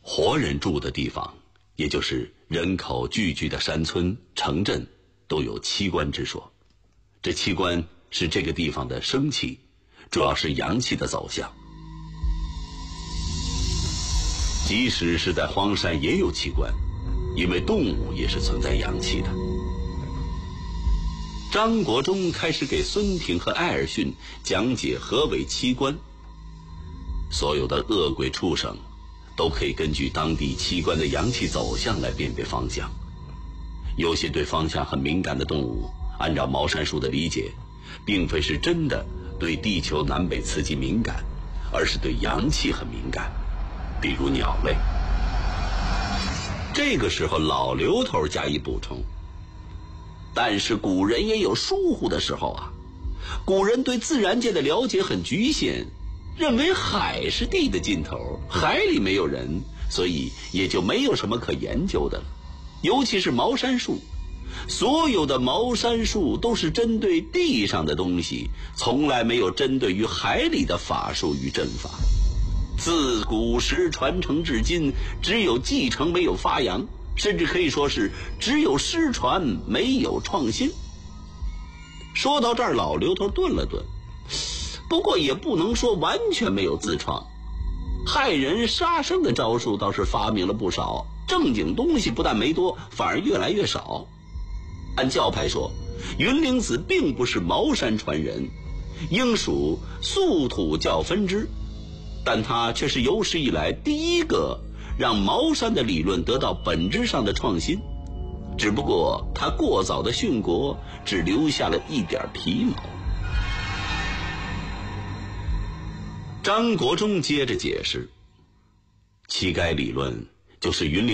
活人住的地方，也就是人口聚居的山村、城镇，都有七官之说。这七官是这个地方的生气，主要是阳气的走向。即使是在荒山也有七官，因为动物也是存在阳气的。张国忠开始给孙廷和艾尔逊讲解何为七官。所有的恶鬼畜生都可以根据当地七官的阳气走向来辨别方向。有些对方向很敏感的动物，按照茅山术的理解，并非是真的对地球南北磁极敏感，而是对阳气很敏感，比如鸟类。这个时候老刘头加以补充，但是古人也有疏忽的时候啊。古人对自然界的了解很局限，认为海是地的尽头，海里没有人，所以也就没有什么可研究的了。尤其是茅山术，所有的茅山术都是针对地上的东西，从来没有针对于海里的法术与阵法。自古时传承至今，只有继承没有发扬，甚至可以说是只有失传没有创新。说到这儿，老刘头顿了顿，不过也不能说完全没有自创，害人杀生的招数倒是发明了不少，正经东西不但没多，反而越来越少。按教派说，云灵子并不是茅山传人，应属素土教分支，但他却是有史以来第一个让茅山的理论得到本质上的创新。只不过他过早的殉国，只留下了一点皮毛。张国忠接着解释，七该理论就是云灵